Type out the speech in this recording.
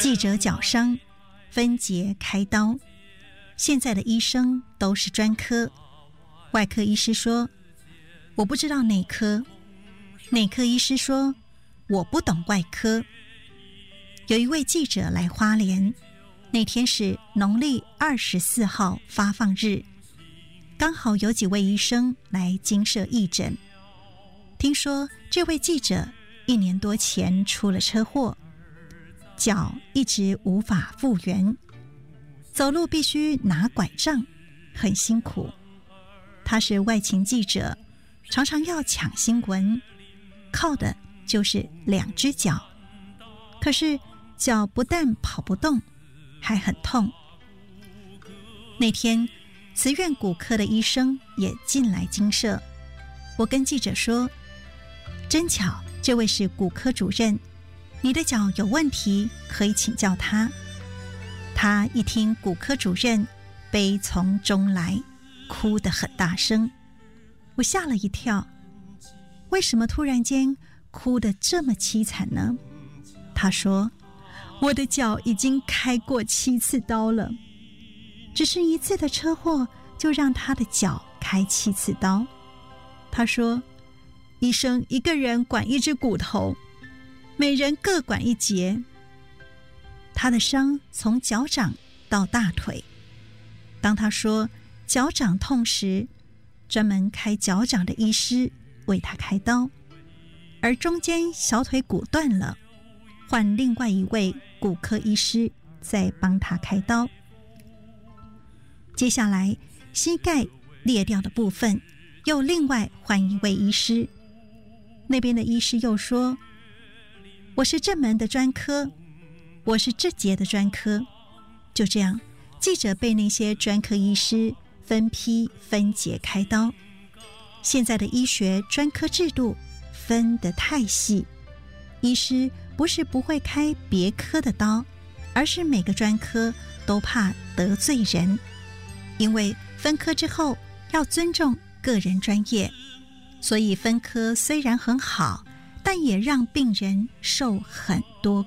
记者脚伤，分节开刀。现在的医生都是专科，外科医师说我不知道内科，内科医师说我不懂外科。有一位记者来花莲，那天是农历24号发放日，刚好有几位医生来精舍义诊。听说这位记者1年多前出了车祸，脚一直无法复原，走路必须拿拐杖，很辛苦。他是外勤记者，常常要抢新闻，靠的就是2只脚。可是脚不但跑不动，还很痛。那天慈院骨科的医生也进来精舍，我跟记者说，真巧，这位是骨科主任，你的脚有问题，可以请教他。他一听骨科主任，悲从中来，哭得很大声。我吓了一跳，为什么突然间哭得这么凄惨呢？他说，我的脚已经开过7次刀了，只是1次的车祸就让他的脚开7次刀。他说，医生一个人管1只骨头，每人各管1节。他的伤从脚掌到大腿，当他说脚掌痛时，专门开脚掌的医师为他开刀，而中间小腿骨断了，换另外一位骨科医师再帮他开刀。接下来膝盖裂掉的部分又另外换一位医师，那边的医师又说，我是这门的专科，我是这节的专科。就这样，记者被那些专科医师分批分节开刀。现在的医学专科制度分得太细，医师不是不会开别科的刀，而是每个专科都怕得罪人，因为分科之后要尊重个人专业，所以分科虽然很好，但也让病人受很多